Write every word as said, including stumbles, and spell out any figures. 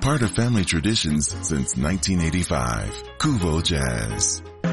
part of family traditions since nineteen eighty-five. Kuvo Jazz.